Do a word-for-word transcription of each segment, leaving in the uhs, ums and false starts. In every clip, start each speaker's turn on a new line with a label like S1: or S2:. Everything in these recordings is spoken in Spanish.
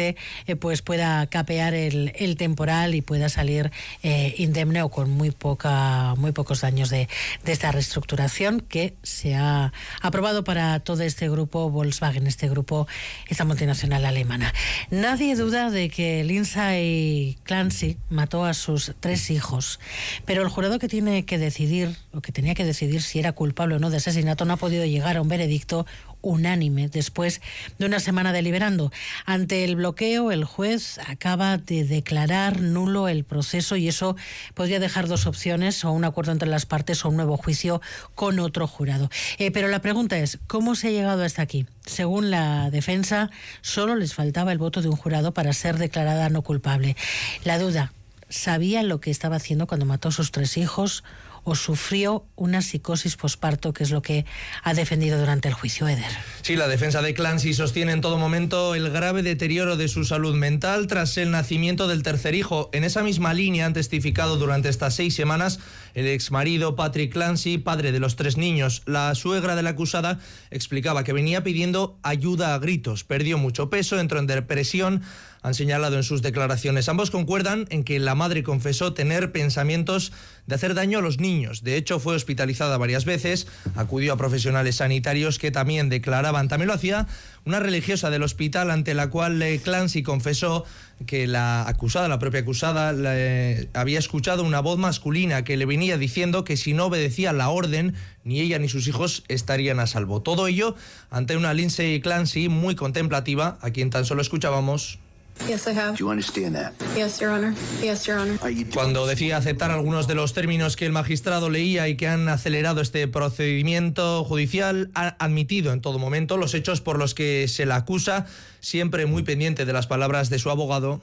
S1: finalmente eh, pues pueda capear el, el temporal y pueda salir eh, indemne o con muy poca muy pocos daños de, de esta reestructuración que se ha aprobado para todo este grupo Volkswagen, este grupo, esta multinacional alemana. Nadie duda de que Lindsay Clancy mató a sus tres hijos, pero el jurado que tiene que decidir, o que tenía que decidir si era culpable o no de asesinato, no ha podido llegar a un veredicto unánime después de una semana deliberando. Ante el bloqueo, el juez acaba de declarar nulo el proceso y eso podría dejar dos opciones: o un acuerdo entre las partes o un nuevo juicio con otro jurado. Eh, pero la pregunta es, ¿cómo se ha llegado hasta aquí? Según la defensa, solo les faltaba el voto de un jurado para ser declarada no culpable. La duda: ¿sabía lo que estaba haciendo cuando mató a sus tres hijos o sufrió una psicosis posparto, que es lo que ha defendido durante el juicio, Eder?
S2: Sí, la defensa de Clancy sostiene en todo momento el grave deterioro de su salud mental tras el nacimiento del tercer hijo. En esa misma línea han testificado durante estas seis semanas el exmarido Patrick Clancy, padre de los tres niños. La suegra de la acusada explicaba que venía pidiendo ayuda a gritos, perdió mucho peso, entró en depresión. Han señalado en sus declaraciones. Ambos concuerdan en que la madre confesó tener pensamientos de hacer daño a los niños. De hecho, fue hospitalizada varias veces, acudió a profesionales sanitarios que también declaraban. También lo hacía una religiosa del hospital, ante la cual Clancy confesó que la acusada, la propia acusada, le había escuchado una voz masculina que le venía diciendo que si no obedecía la orden, ni ella ni sus hijos estarían a salvo. Todo ello ante una Lindsay Clancy muy contemplativa, a quien tan solo escuchábamos.
S3: Yes, I have. Do you understand that? Yes, Your Honor. Yes, Your Honor.
S2: Cuando decía aceptar algunos de los términos que el magistrado leía y que han acelerado este procedimiento judicial, ha admitido en todo momento los hechos por los que se la acusa, siempre muy pendiente de las palabras de su abogado.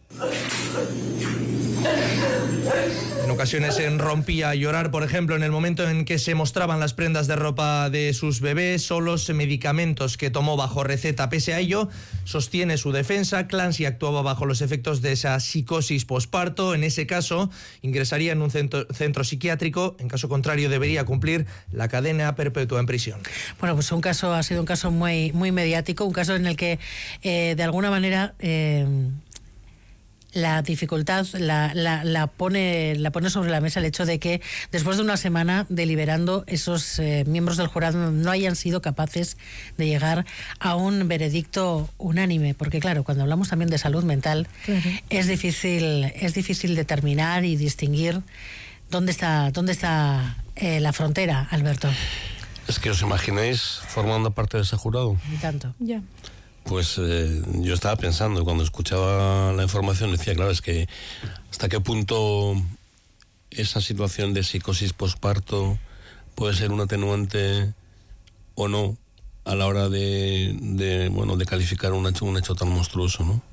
S2: En ocasiones se rompía a llorar, por ejemplo, en el momento en que se mostraban las prendas de ropa de sus bebés o los medicamentos que tomó bajo receta. Pese a ello, sostiene su defensa, Clancy actuaba bajo los efectos de esa psicosis posparto. En ese caso, ingresaría en un centro, centro psiquiátrico. En caso contrario, debería cumplir la cadena perpetua en prisión.
S1: Bueno, pues un caso ha sido un caso muy, muy mediático, un caso en el que, eh, de alguna manera... Eh, La dificultad la, la, la, pone, la pone sobre la mesa el hecho de que después de una semana deliberando, esos eh, miembros del jurado no hayan sido capaces de llegar a un veredicto unánime, porque claro, cuando hablamos también de salud mental, claro, es difícil, es difícil determinar y distinguir dónde está, dónde está eh, la frontera, Alberto.
S4: Es que os imagináis formando parte de ese jurado.
S1: Y tanto.
S3: Ya. Yeah.
S4: Pues eh, yo estaba pensando, cuando escuchaba la información, decía, claro, es que hasta qué punto esa situación de psicosis posparto puede ser un atenuante o no a la hora de, de bueno, de calificar un hecho, un hecho tan monstruoso, ¿no?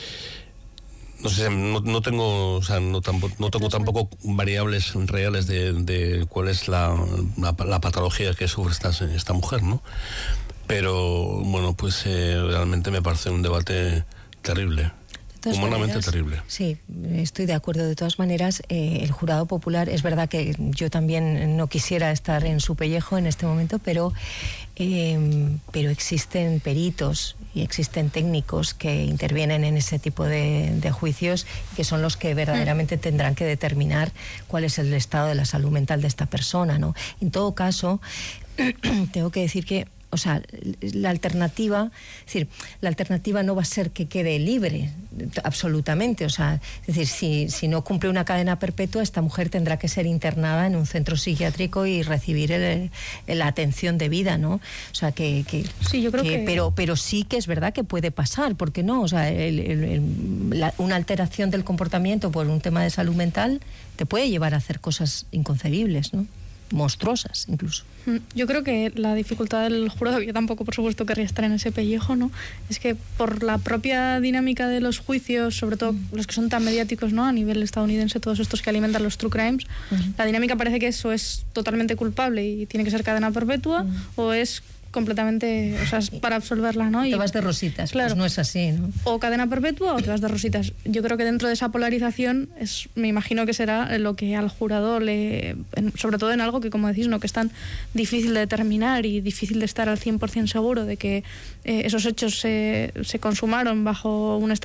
S4: No sé, no, no tengo, o sea, no, tampoco, no tengo tampoco variables reales de, de cuál es la, la, la patología que sufre esta, esta mujer, ¿no? Pero, bueno, pues eh, realmente me parece un debate terrible, humanamente
S5: maneras,
S4: terrible.
S5: Sí, estoy de acuerdo. De todas maneras, eh, el jurado popular, es verdad que yo también no quisiera estar en su pellejo en este momento, pero, eh, pero existen peritos y existen técnicos que intervienen en ese tipo de, de juicios, que son los que verdaderamente tendrán que determinar cuál es el estado de la salud mental de esta persona, ¿no? En todo caso, tengo que decir que, o sea, la alternativa, es decir, la alternativa no va a ser que quede libre, absolutamente. O sea, es decir, si, si no cumple una cadena perpetua, esta mujer tendrá que ser internada en un centro psiquiátrico y recibir el, el, la atención debida, ¿no? O sea, que, que
S3: sí, yo creo que, que...
S5: Pero, pero sí que es verdad que puede pasar, ¿por qué no? O sea, el, el, el, la, una alteración del comportamiento por un tema de salud mental te puede llevar a hacer cosas inconcebibles, ¿no? Monstruosas incluso.
S3: Yo creo que la dificultad del jurado, yo tampoco por supuesto querría estar en ese pellejo, ¿no? Es que por la propia dinámica de los juicios, sobre todo mm. los que son tan mediáticos, ¿no? A nivel estadounidense, todos estos que alimentan los true crimes, mm. la dinámica parece que eso es totalmente culpable y tiene que ser cadena perpetua, mm. o es completamente, o sea, es para absolverla, ¿no?
S5: Y
S3: te
S5: vas de rositas, claro, pues no es así, ¿no?
S3: O cadena perpetua o te vas de rositas. Yo creo que dentro de esa polarización es, me imagino que será lo que al jurado le, en, sobre todo en algo que, como decís, no, que es tan difícil de determinar y difícil de estar al cien por ciento seguro de que eh, esos hechos se, se consumaron bajo un estado